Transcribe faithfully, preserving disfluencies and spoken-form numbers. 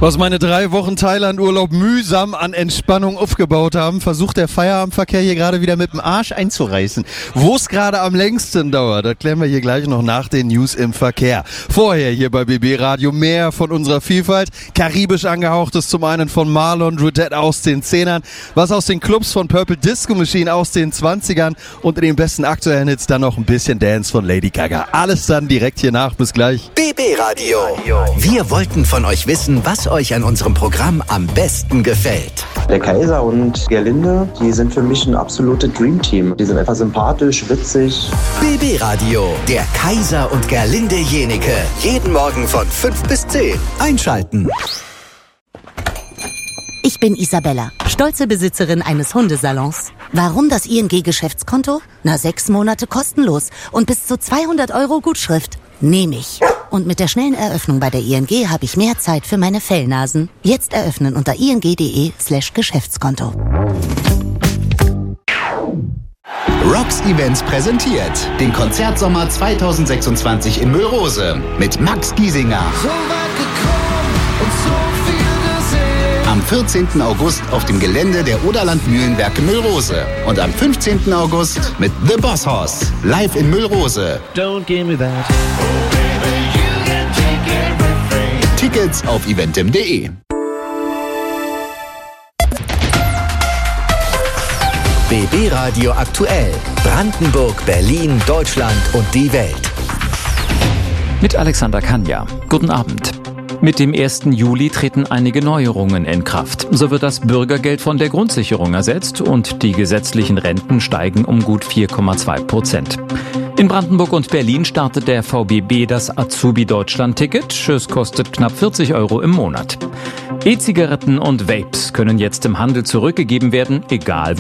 Was meine drei Wochen Thailand-Urlaub mühsam an Entspannung aufgebaut haben, versucht der Feierabendverkehr hier gerade wieder mit dem Arsch einzureißen. Wo es gerade am längsten dauert, das klären wir hier gleich noch nach den News im Verkehr. Vorher hier bei B B Radio mehr von unserer Vielfalt. Karibisch angehauchtes zum einen von Marlon Rudette aus den Zehnern, was aus den Clubs von Purple Disco Machine aus den Zwanzigern und in den besten aktuellen Hits dann noch ein bisschen Dance von Lady Gaga. Alles dann direkt hier nach. Bis gleich. B B Radio. Wir wollten von euch wissen, was euch an unserem Programm am besten gefällt. Der Kaiser und Gerlinde, die sind für mich ein absolutes Dreamteam. Die sind einfach sympathisch, witzig. B B Radio, der Kaiser und Gerlinde Jenike. Jeden Morgen von fünf bis zehn. Einschalten. Ich bin Isabella, stolze Besitzerin eines Hundesalons. Warum das I N G-Geschäftskonto? Na, sechs Monate kostenlos und bis zu zweihundert Euro Gutschrift. Nehme ich. Und mit der schnellen Eröffnung bei der I N G habe ich mehr Zeit für meine Fellnasen. Jetzt eröffnen unter ing.de slash Geschäftskonto. Rocks Events präsentiert den Konzertsommer zweitausendsechsundzwanzig in Müllrose mit Max Giesinger. So weit gekommen und so viel gesehen. Am vierzehnten August auf dem Gelände der Oderland Mühlenwerke Müllrose. Und am fünfzehnten August mit The Boss Hoss live in Müllrose. Don't give me that. Tickets auf eventim punkt de. B B Radio aktuell. Brandenburg, Berlin, Deutschland und die Welt. Mit Alexander Kanja. Guten Abend. Mit dem ersten Juli treten einige Neuerungen in Kraft. So wird das Bürgergeld von der Grundsicherung ersetzt und die gesetzlichen Renten steigen um gut vier Komma zwei Prozent. In Brandenburg und Berlin startet der V B B das Azubi-Deutschland-Ticket. Es kostet knapp vierzig Euro im Monat. E-Zigaretten und Vapes können jetzt im Handel zurückgegeben werden, egal wo